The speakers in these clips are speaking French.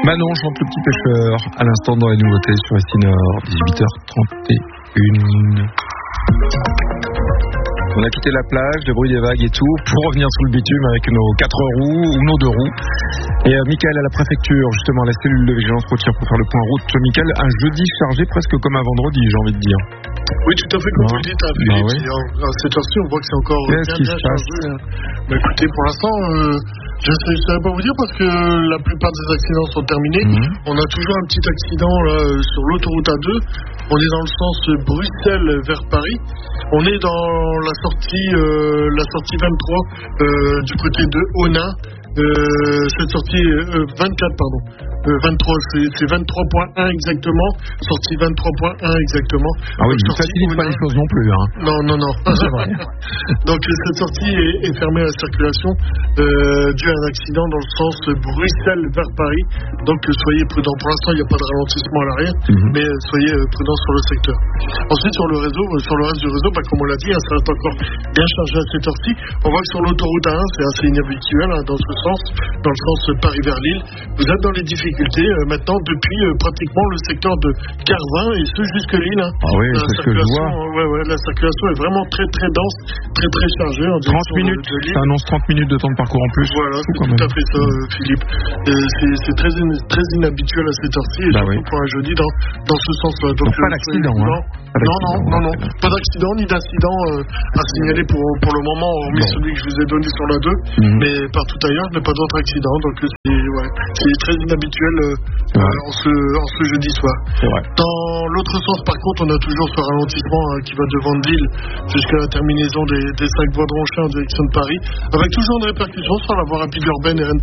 Manon chante Le Petit Pêcheur à l'instant dans les nouveautés sur SI Nord, 18h31. On a quitté la plage, le bruit des vagues et tout, pour revenir sur le bitume avec nos 4 roues ou nos 2 roues. Et Mickaël à la préfecture, justement, la cellule de vigilance routière pour faire le point route. Mickaël, un jeudi chargé presque comme un vendredi, j'ai envie de dire. Oui, tout à fait, comme vous le dites, Philippe. À cette heure-ci, on voit que c'est encore bien chargé. Mais écoutez, pour l'instant, je ne saurais pas vous dire parce que la plupart des accidents sont terminés. On a toujours un petit accident là, sur l'autoroute A2. On est dans le sens Bruxelles vers Paris. On est dans la sortie 23 du côté de Onin. Cette sortie 24, pardon. 23, c'est 23.1 exactement. Sortie 23.1 exactement. Ah oui, ne facilite pas les choses non plus. Hein. Non. C'est vrai. Donc cette sortie est fermée à la circulation dû à un accident dans le sens Bruxelles vers Paris. Donc soyez prudents. Pour l'instant, il n'y a pas de ralentissement à l'arrière, mais soyez prudents sur le secteur. Ensuite, sur le reste du réseau, comme on l'a dit, ça reste encore bien chargé à cette heure-ci. On voit que sur l'autoroute A1, c'est assez inhabituel dans ce sens, dans le sens Paris vers Lille. Vous êtes dans les difficultés maintenant depuis pratiquement le secteur de Carvin et ce jusque Lille. Ah oui, c'est ce que je vois. La circulation est vraiment très très dense, très très chargée. 30 minutes, ça annonce 30 minutes de temps de parcours en plus. Voilà, c'est tout à fait ça, Philippe. C'est très inhabituel à cette heure-ci et surtout pour un jeudi dans ce sens-là. Donc pas d'accident, hein. Non. Pas d'accident ni d'incident à signaler pour le moment, hormis celui que je vous ai donné sur la 2. Mais partout ailleurs, je n'ai pas d'autres accidents. Donc c'est très inhabituel en ce jeudi soir. Dans l'autre sens, par contre, on a toujours ce ralentissement qui va de Vandeville jusqu'à la terminaison des 5 voies de Ronchin en direction de Paris, avec toujours une répercussion sur la voie rapide urbaine RN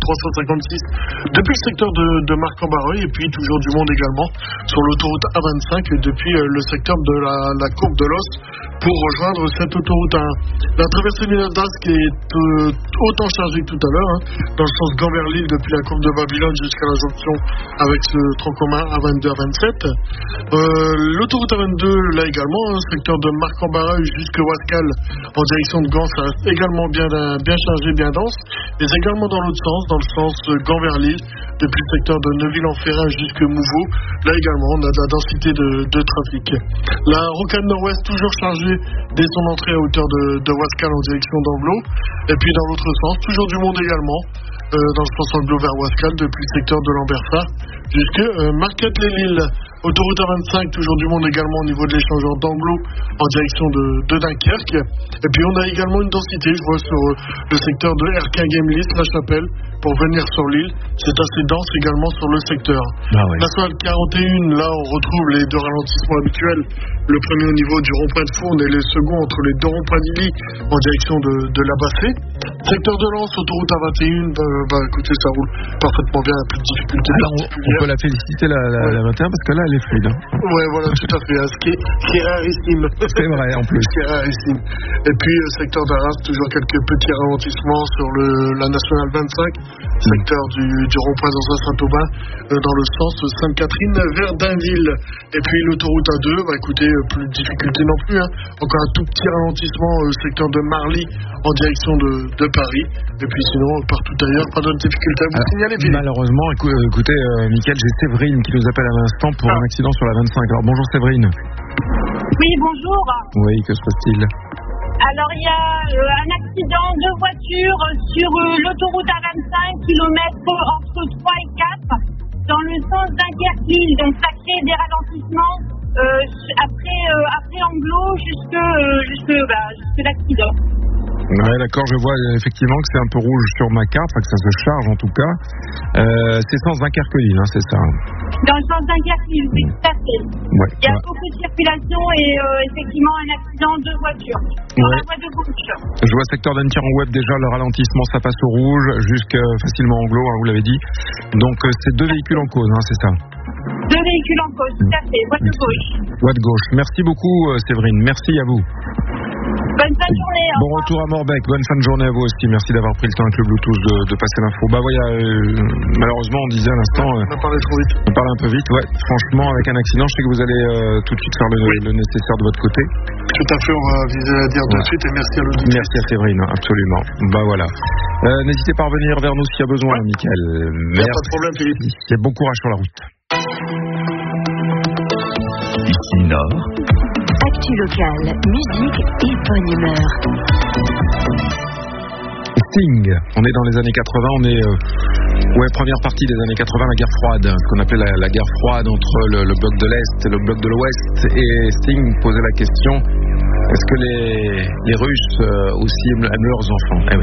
356 depuis le secteur de Marc-en-Barreuil et puis toujours du monde également sur l'autoroute A25 depuis le secteur de la courbe de l'Os pour rejoindre cette autoroute A1. La traversée du Dasque est autant chargée que tout à l'heure, dans le sens Gand-vers-Lille depuis la courbe de Babylone jusqu'à la jonction avec ce tronc commun A22 à 27. L'autoroute A22 là également, secteur de Marc-en-Barreuil jusqu'à Wascal en direction de Gand, ça reste également bien chargé, bien dense, mais également dans l'autre sens, dans le sens Gand-vers-Lille depuis le secteur de Neuville-en-Ferrain jusqu'à Mouveau. Là également, on a de la densité de trafic. La rocade nord-ouest toujours chargée dès son entrée à hauteur de Wascal en direction d'Amblot. Et puis dans l'autre sens, toujours du monde également, dans le sens Amblot vers Wascal depuis le secteur de Lambersart jusqu'à Marquette-les-Lilles. Autoroute A25, toujours du monde également au niveau de l'échangeur d'Amblot en direction de Dunkerque. Et puis on a également une densité, je vois sur le secteur de Erquin-Gemlis, La Chapelle, pour venir sur l'île. C'est assez dense également sur le secteur. National 41, là on retrouve les 2 ralentissements habituels. Le premier au niveau du rond-point de Fournes et le second entre les 2 ronds-points d'Illy en direction de la Bassée. Secteur de Lens, autoroute A21, écoutez, ça roule parfaitement bien, plus de difficultés. On peut la féliciter la 21 parce que là elle est fluide. Ouais, voilà, tout à fait. Ce qui est rarissime. C'est vrai, en plus. Ce qui est rarissime. Et puis, secteur d'Arras, toujours quelques petits ralentissements sur la Nationale 25, secteur du rond-point d'Anzin-Saint-Aubin, dans le sens Sainte-Catherine vers Dainville. Et puis, l'autoroute A2, écoutez, plus de difficultés non plus. Encore un tout petit ralentissement, secteur de Marly, en direction de Paris. Et puis, sinon, partout ailleurs, pas d'autres difficultés à vous signaler. Malheureusement, écoutez, Mickaël, j'ai Séverine qui nous appelle à l'instant pour un accident sur la 25. Alors, bonjour Séverine. Oui, bonjour. Oui, que se passe-t-il? Alors, il y a un accident de voiture sur l'autoroute A25, kilomètres entre 3 et 4, dans le sens Dunkerque-Lille. Donc, ça crée des ralentissements après Amblot jusque l'accident. Ouais, d'accord, je vois effectivement que c'est un peu rouge sur ma carte, que ça se charge en tout cas. C'est sens Dunkerque-Lille, c'est ça? Dans le sens Dunkerque-Lille, oui, tout à fait. Il y a beaucoup de circulation et effectivement un accident de voiture sur la voie de gauche. Je vois secteur d'Antiron Web déjà, le ralentissement, ça passe au rouge, jusqu'à facilement Anglo, vous l'avez dit. Donc c'est 2 véhicules en cause, c'est ça? 2 véhicules en cause, tout à fait, voie de gauche. Voie de gauche. Merci beaucoup Séverine, merci à vous. Bonne fin de journée. Bon retour à Morbec, bonne fin de journée à vous aussi. Merci d'avoir pris le temps avec le Bluetooth de passer l'info. Malheureusement, on disait à l'instant. On a parlé trop vite. On parle un peu vite, ouais. Franchement, avec un accident, je sais que vous allez tout de suite faire le nécessaire de votre côté. Tout à fait, on va viser à dire de suite et merci à l'auditeur. Merci à Séverine, absolument. Voilà. N'hésitez pas à revenir vers nous s'il y a besoin, Mickaël. Merci. Pas de problème, Philippe. Et bon courage sur la route. Ici Nord. Actu locale, musique et bonne humeur. Sting, on est dans les années 80, on est première partie des années 80, la guerre froide, ce qu'on appelait la guerre froide entre le bloc de l'Est et le bloc de l'Ouest, et Sting posait la question, est-ce que les Russes aussi aiment leurs enfants? Eh oui.